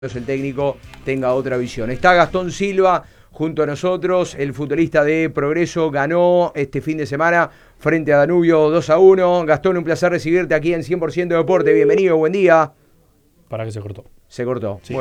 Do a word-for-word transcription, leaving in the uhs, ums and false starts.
el técnico tenga otra visión. Está Gastón Silva junto a nosotros, el futbolista de Progreso, ganó este fin de semana frente a Danubio dos a uno. Gastón, un placer recibirte aquí en cien por ciento Deporte. Bienvenido, buen día. Para que se cortó. Se cortó. Sí. Bueno.